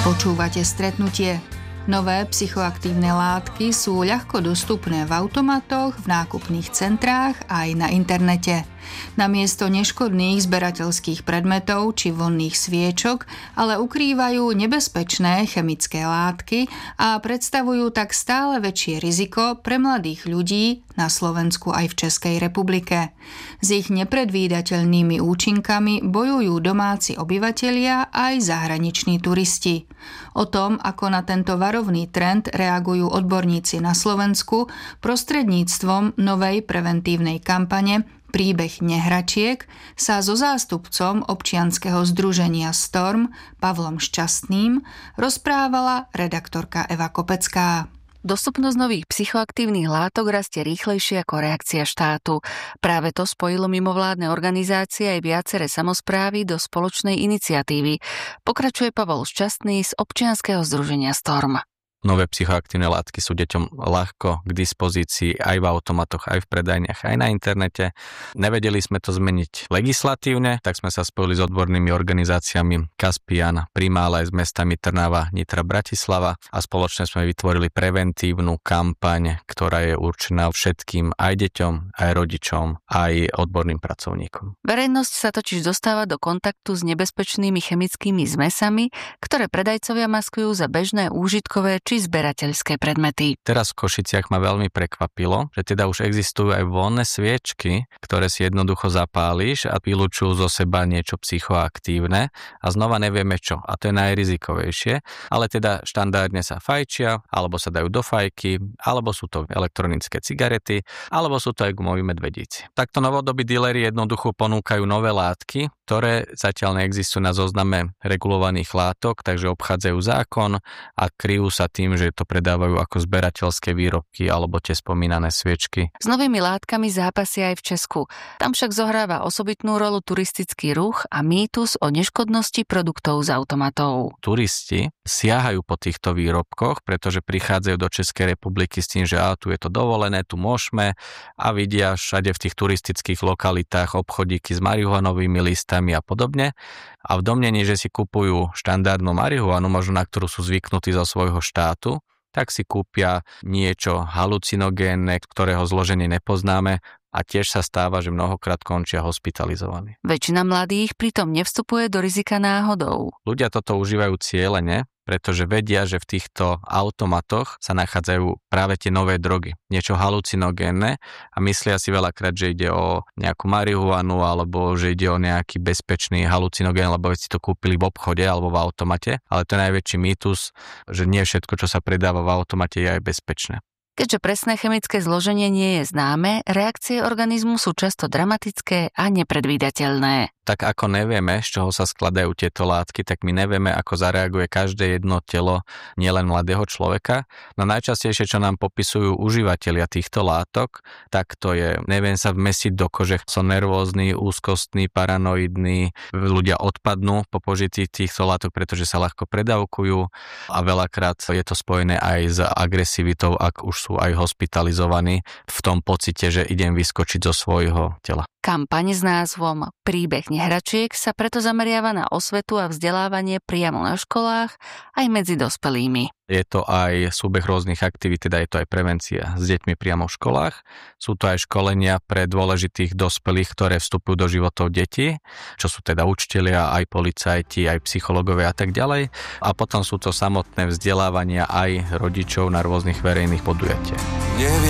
Počúvate Stretnutie. Nové psychoaktívne látky sú ľahko dostupné v automatoch, v nákupných centrách aj na internete. Namiesto neškodných zberateľských predmetov či vonných sviečok ale ukrývajú nebezpečné chemické látky a predstavujú tak stále väčšie riziko pre mladých ľudí na Slovensku aj v Českej republike. S ich nepredvídateľnými účinkami bojujú domáci obyvatelia aj zahraniční turisti. O tom, ako na tento varovný trend reagujú odborníci na Slovensku prostredníctvom novej preventívnej kampane Príbeh nehračiek, sa so zástupcom občianskeho združenia Storm Pavlom Šťastným rozprávala redaktorka Eva Kopecká. Dostupnosť nových psychoaktívnych látok rastie rýchlejšie ako reakcia štátu. Práve to spojilo mimovládne organizácie aj viaceré samosprávy do spoločnej iniciatívy. Pokračuje Pavol Šťastný z občianskeho združenia Storm. Nové psychoaktívne látky sú deťom ľahko k dispozícii aj v automatoch, aj v predajniach, aj na internete. Nevedeli sme to zmeniť legislatívne, tak sme sa spojili s odbornými organizáciami Kaspian, Prima, ale aj s mestami Trnava, Nitra, Bratislava a spoločne sme vytvorili preventívnu kampaň, ktorá je určená všetkým, aj deťom, aj rodičom, aj odborným pracovníkom. Verejnosť sa totiž dostáva do kontaktu s nebezpečnými chemickými zmesami, ktoré predajcovia maskujú za bežné úžitkové či zberateľské predmety. Teraz v Košiciach ma veľmi prekvapilo, že teda už existujú aj vonné sviečky, ktoré si jednoducho zapáliš a vylučujú zo seba niečo psychoaktívne a znova nevieme čo. A to je najrizikovejšie, ale teda štandardne sa fajčia, alebo sa dajú do fajky, alebo sú to elektronické cigarety, alebo sú to aj gumoví medvedíci. Takto novodobí díleri jednoducho ponúkajú nové látky, ktoré zatiaľ neexistujú na zozname regulovaných látok, takže obchádzajú zákon a kryjú sa tým, že to predávajú ako zberateľské výrobky alebo tie spomínané sviečky. S novými látkami zápasia aj v Česku. Tam však zohráva osobitnú rolu turistický ruch a mýtus o neškodnosti produktov z automatov. Turisti siahajú po týchto výrobkoch, pretože prichádzajú do Českej republiky s tým, že tu je to dovolené, tu môžeme a vidia všade v tých turistických lokalitách obchodíky s marihuanovými listami a podobne. A v domnení, že si kupujú štandardnú marihuanu, možno na ktorú sú zvyknutí zo svojho štátu, tak si kúpia niečo halucinogénne, ktorého zloženie nepoznáme a tiež sa stáva, že mnohokrát končia hospitalizovaní. Väčšina mladých pritom nevstupuje do rizika náhodou. Ľudia toto užívajú cielene, pretože vedia, že v týchto automatoch sa nachádzajú práve tie nové drogy, niečo halucinogénne a myslia si veľakrát, že ide o nejakú marihuanu alebo že ide o nejaký bezpečný halucinogén, lebo si to kúpili v obchode alebo v automate, ale to je najväčší mýtus, že nie všetko, čo sa predáva v automate, je aj bezpečné. Keďže presné chemické zloženie nie je známe, reakcie organizmu sú často dramatické a nepredvídateľné. Tak ako nevieme, z čoho sa skladajú tieto látky, tak my nevieme, ako zareaguje každé jedno telo nielen mladého človeka. No najčastejšie, čo nám popisujú užívateľia týchto látok, tak to je, neviem sa vmesiť do kože, som nervózny, úzkostný, paranoidný, ľudia odpadnú po požití týchto látok, pretože sa ľahko predávkujú a veľakrát je to spojené aj s agresivitou, ak už sú aj hospitalizovaní v tom pocite, že idem vyskočiť zo svojho tela. Kampaň s názvom Príbeh nehračiek sa preto zameriava na osvetu a vzdelávanie priamo na školách aj medzi dospelými. Je to aj súbeh rôznych aktivít, teda je to aj prevencia s deťmi priamo v školách. Sú to aj školenia pre dôležitých dospelých, ktoré vstupujú do životov detí, čo sú teda učitelia, aj policajti, aj psychológovia a tak ďalej. A potom sú to samotné vzdelávania aj rodičov na rôznych verejných podujatiach.